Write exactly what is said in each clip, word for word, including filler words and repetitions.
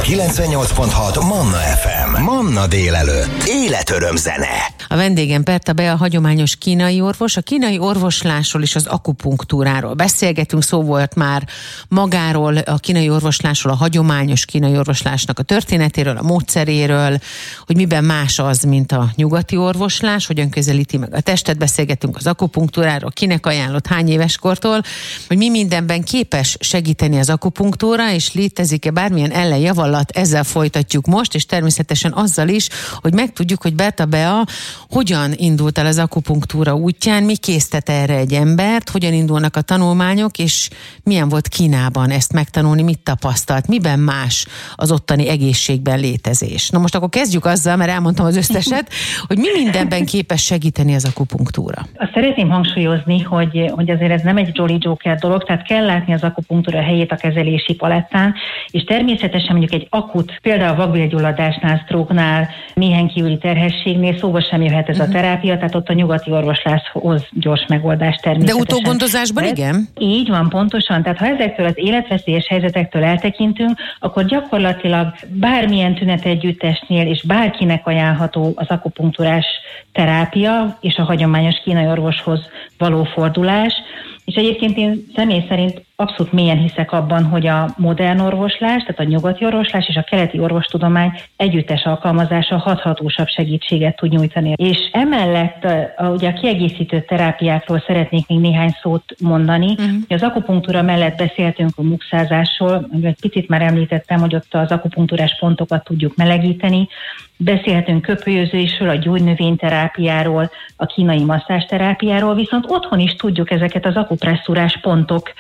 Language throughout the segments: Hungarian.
kilencvennyolc pont hat Manna ef em. Manna délelőtt. Életöröm zene. A vendégem Berta Bea, hagyományos kínai orvos. A kínai orvoslásról és az akupunktúráról beszélgetünk, szó volt már magáról, a kínai orvoslásról, a hagyományos kínai orvoslásnak a történetéről, a módszeréről, hogy miben más az, mint a nyugati orvoslás, hogyan közelíti meg a testet, beszélgetünk az akupunktúráról, kinek ajánlott, hány éveskortól, hogy mi mindenben képes segíteni az akupunktúra, és létezik-e bármilyen ellenjavallat, ezzel folytatjuk most, és természetesen azzal is, hogy megtudjuk, hogy Berta Bea hogyan indult el az akupunktúra útján, mi késztet erre egy embert, hogyan indulnak a tanulmányok, és milyen volt Kínában ezt megtanulni, mit tapasztalt, miben más az ottani egészségben létezés. Na most akkor kezdjük azzal, mert elmondtam az összeset, hogy mi mindenben képes segíteni az akupunktúra. Azt szeretném hangsúlyozni, hogy, hogy azért ez nem egy Jolly Joker dolog, tehát kell látni az akupunktúra helyét a kezelési palettán, és természetesen mondjuk egy akut, például a vakbélgyulladásnál, sztróknál, méhenkívüli terhességnél szóba sem jöhet ez a terápia, tehát ott a nyugati orvosláshoz gyors megoldás természetesen. De utógondozásban de igen? Így van, pontosan. Tehát ha ezektől az életveszélyes helyzetektől eltekintünk, akkor gyakorlatilag bármilyen tünetegyüttesnél és bárkinek ajánlható az akupunktúrás terápia és a hagyományos kínai orvoshoz való fordulás. És egyébként én személy szerint abszolút mélyen hiszek abban, hogy a modern orvoslás, tehát a nyugati orvoslás és a keleti orvostudomány együttes alkalmazása hathatósabb segítséget tud nyújtani. És emellett a, ugye a kiegészítő terápiákról szeretnék még néhány szót mondani. Uh-huh. Az akupunktúra mellett beszéltünk a mukszázásról, egy picit már említettem, hogy ott az akupunktúrás pontokat tudjuk melegíteni. Beszélhetünk köpőjözésről, a gyógynövényterápiáról, a kínai masszásterápiáról, viszont otthon is tudjuk ezeket az akupresszúrás pontok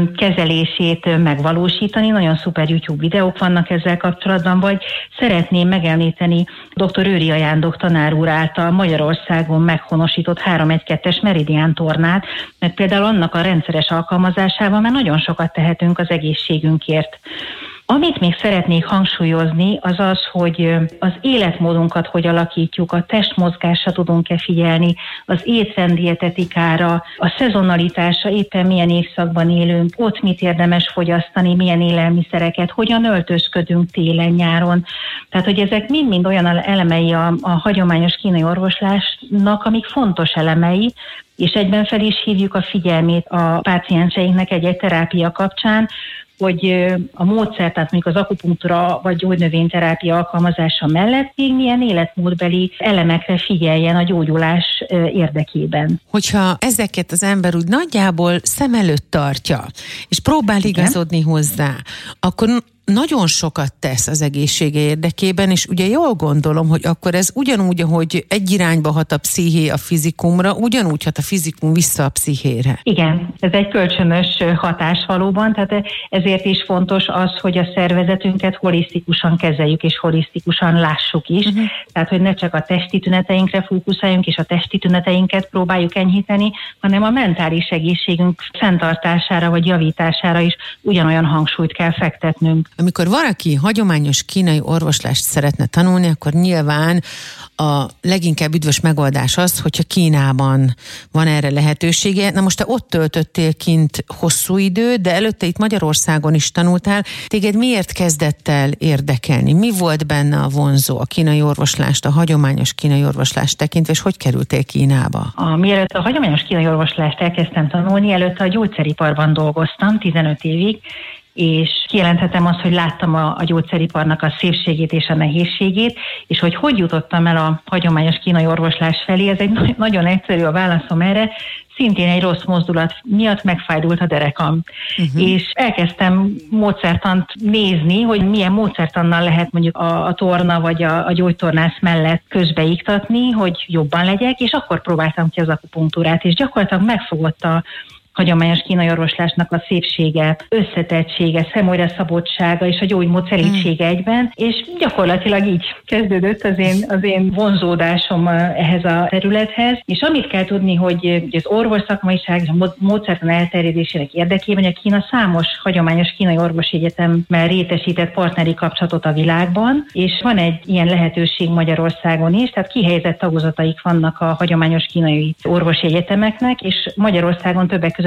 kezelését megvalósítani. Nagyon szuper YouTube videók vannak ezzel kapcsolatban, vagy szeretném megemlíteni dr. Őri Jándok tanár úr által Magyarországon meghonosított három egy kettes meridián tornát, mert például annak a rendszeres alkalmazásával már nagyon sokat tehetünk az egészségünkért. Amit még szeretnék hangsúlyozni, az az, hogy az életmódunkat hogy alakítjuk, a testmozgásra tudunk-e figyelni, az étrend dietetikára, a szezonalitásra, éppen milyen évszakban élünk, ott mit érdemes fogyasztani, milyen élelmiszereket, hogyan öltözködünk télen-nyáron. Tehát, hogy ezek mind-mind olyan elemei a, a hagyományos kínai orvoslásnak, amik fontos elemei, és egyben fel is hívjuk a figyelmét a pácienseinknek egy-egy terápia kapcsán, hogy a módszer, tehát mondjuk az akupunktúra vagy gyógynövényterápia alkalmazása mellett még milyen életmódbeli elemekre figyeljen a gyógyulás érdekében. Hogyha ezeket az ember úgy nagyjából szem előtt tartja, és próbál igazodni hozzá, akkor nagyon sokat tesz az egészsége érdekében, és ugye jól gondolom, hogy akkor ez ugyanúgy, ahogy egy irányba hat a psziché a fizikumra, ugyanúgy hat a fizikum vissza a pszichére. Igen, ez egy kölcsönös hatás valóban, tehát ezért is fontos az, hogy a szervezetünket holisztikusan kezeljük, és holisztikusan lássuk is. Uh-huh. Tehát, hogy ne csak a testi tüneteinkre fókuszáljunk, és a testi tüneteinket próbáljuk enyhíteni, hanem a mentális egészségünk fenntartására vagy javítására is ugyanolyan hangsúlyt kell fektetnünk. Amikor valaki hagyományos kínai orvoslást szeretne tanulni, akkor nyilván a leginkább üdvös megoldás az, hogyha Kínában van erre lehetősége. Na most te ott töltöttél kint hosszú időt, de előtte itt Magyarországon is tanultál. Téged miért kezdett el érdekelni? Mi volt benne a vonzó a kínai orvoslást, a hagyományos kínai orvoslást tekintve, és hogy kerültél Kínába? A, mielőtt a hagyományos kínai orvoslást elkezdtem tanulni, előtte a gyógyszeriparban dolgoztam tizenöt évig, és kijelenthetem azt, hogy láttam a, a gyógyszeriparnak a szépségét és a nehézségét, és hogy hogy jutottam el a hagyományos kínai orvoslás felé, ez egy na- nagyon egyszerű a válaszom erre, szintén egy rossz mozdulat miatt megfájdult a derekam. Uh-huh. És elkezdtem módszertant nézni, hogy milyen módszertannal lehet mondjuk a, a torna vagy a, a gyógytornász mellett közbeiktatni, hogy jobban legyek, és akkor próbáltam ki az akupunktúrát, és gyakorlatilag megfogott a hagyományos kínai orvoslásnak a szépsége, összetettsége, szemolyra szabottsága és a gyógymód szelídsége mm. egyben, és gyakorlatilag így kezdődött az én, az én vonzódásom ehhez a területhez, és amit kell tudni, hogy az orvosszakmaiság és a módszertan elterjedésének érdekében, hogy a Kína számos hagyományos kínai orvosi egyetemmel rétesített partneri kapcsolatot a világban, és van egy ilyen lehetőség Magyarországon is, tehát kihelyezett tagozataik vannak a hagyományos kínai orvosi egyetemeknek, és Magyarországon többek között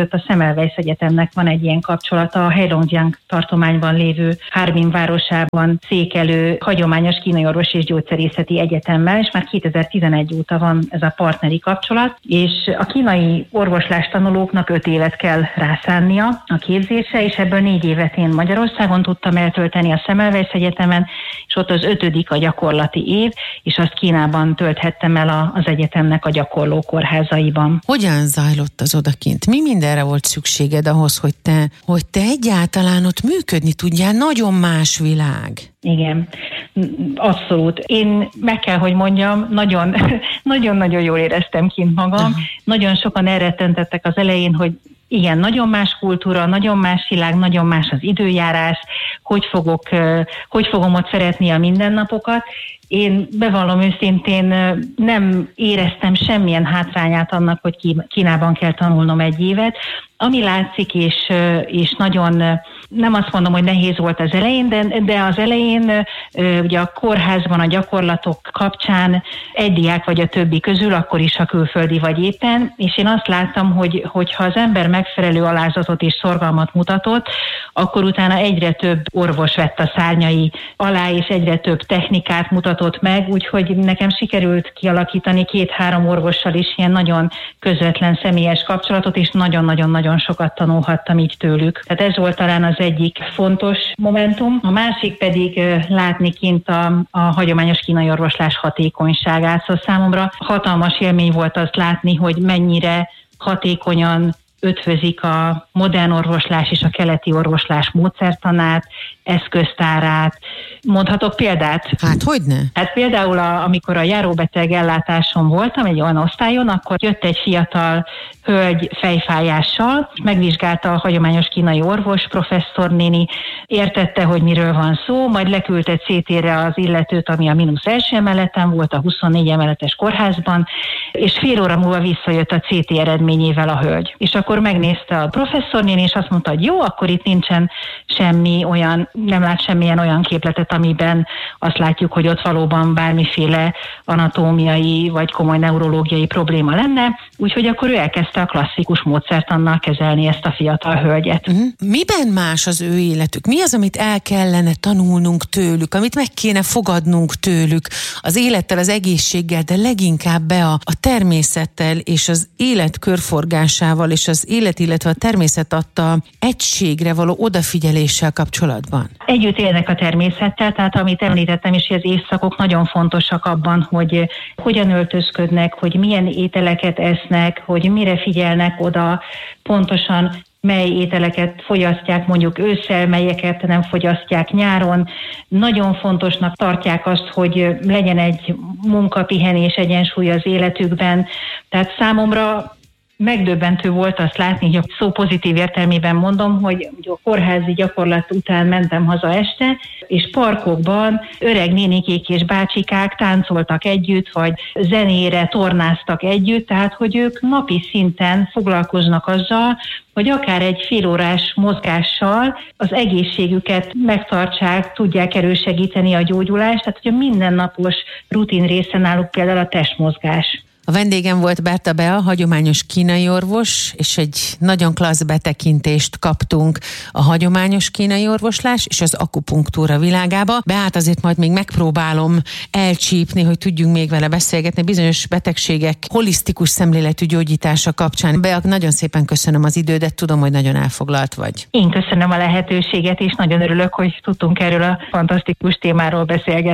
között a Semmelweis Egyetemnek van egy ilyen kapcsolata, a Heilongjiang tartományban lévő Harbin városában székelő hagyományos kínai orvos és gyógyszerészeti egyetemmel, és már kétezer-tizenegy óta van ez a partneri kapcsolat, és a kínai orvoslás tanulóknak öt évet kell rászánnia a képzésre, és ebből négy évet én Magyarországon tudtam eltölteni a Semmelweis Egyetemen, és ott az ötödik a gyakorlati év, és azt Kínában tölthettem el a, az egyetemnek a gyakorló kórházaiban. Hogyan zajlott az odakint? Mi mindenre volt szükséged ahhoz, hogy te, hogy te egyáltalán ott működni tudjál? Nagyon más világ. Igen, abszolút. Én meg kell, hogy mondjam, nagyon, nagyon-nagyon jól éreztem kint magam. Uh-huh. Nagyon sokan elrettentettek az elején, hogy igen, nagyon más kultúra, nagyon más világ, nagyon más az időjárás, hogy fogok, hogy fogom ott szeretni a mindennapokat. Én bevallom őszintén, nem éreztem semmilyen hátrányát annak, hogy Kínában kell tanulnom egy évet. Ami látszik, és, és nagyon, nem azt mondom, hogy nehéz volt az elején, de, de az elején ugye a kórházban a gyakorlatok kapcsán egy diák vagy a többi közül, akkor is a külföldi vagy éppen, és én azt láttam, hogy, hogy ha az ember megfelelő alázatot és szorgalmat mutatott, akkor utána egyre több orvos vett a szárnyai alá, és egyre több technikát mutatott meg, úgyhogy nekem sikerült kialakítani két-három orvossal is ilyen nagyon közvetlen személyes kapcsolatot, és nagyon-nagyon-nagyon sokat tanulhattam így tőlük. Tehát ez volt talán az egyik fontos momentum. A másik pedig látni kint a, a hagyományos kínai orvoslás hatékonyságát. Szóval számomra hatalmas élmény volt azt látni, hogy mennyire hatékonyan ötvözik a modern orvoslás és a keleti orvoslás módszertanát, eszköztárát. Mondhatok példát? Hát hogyne? Hát például, a, amikor a járóbeteg ellátáson voltam, egy olyan osztályon, akkor jött egy fiatal hölgy fejfájással, megvizsgálta a hagyományos kínai orvos, professzor néni, értette, hogy miről van szó, majd leküldte cé té-re az illetőt, ami a mínusz első emeleten volt, a huszonnégy emeletes kórházban, és fél óra múlva visszajött a cé té eredményével a hölgy. És akkor megnézte a professzor néni, és azt mondta, hogy jó, akkor itt nincsen semmi olyan, nem lát semmilyen olyan képletet, amiben azt látjuk, hogy ott valóban bármiféle anatómiai vagy komoly neurológiai probléma lenne, úgyhogy akkor ő elkezdte a klasszikus módszertannal kezelni ezt a fiatal hölgyet. Uh-huh. Miben más az ő életük? Mi az, amit el kellene tanulnunk tőlük, amit meg kéne fogadnunk tőlük az élettel, az egészséggel, de leginkább be a, a természettel és az élet körforgásával és az élet, illetve a természet adta egységre való odafigyeléssel kapcsolatban? Együtt élnek a természettel, tehát amit említettem is, hogy az évszakok nagyon fontosak abban, hogy hogyan öltözködnek, hogy milyen ételeket esznek, hogy mire figyelnek oda, pontosan mely ételeket fogyasztják mondjuk ősszel, melyeket nem fogyasztják nyáron. Nagyon fontosnak tartják azt, hogy legyen egy munkapihenés egyensúly az életükben. Tehát számomra megdöbbentő volt azt látni, hogy a szó pozitív értelmében mondom, hogy a kórházi gyakorlat után mentem haza este, és parkokban öreg nénikék és bácsikák táncoltak együtt, vagy zenére tornáztak együtt, tehát hogy ők napi szinten foglalkoznak azzal, hogy akár egy félórás mozgással az egészségüket megtartsák, tudják elősegíteni a gyógyulást, tehát hogy a mindennapos rutin része náluk például a testmozgás. A vendégem volt Berta Bea, hagyományos kínai orvos, és egy nagyon klassz betekintést kaptunk a hagyományos kínai orvoslás és az akupunktúra világába. Beát azért majd még megpróbálom elcsípni, hogy tudjunk még vele beszélgetni bizonyos betegségek holisztikus szemléletű gyógyítása kapcsán. Bea, nagyon szépen köszönöm az idődet, tudom, hogy nagyon elfoglalt vagy. Én köszönöm a lehetőséget, és nagyon örülök, hogy tudtunk erről a fantasztikus témáról beszélgetni.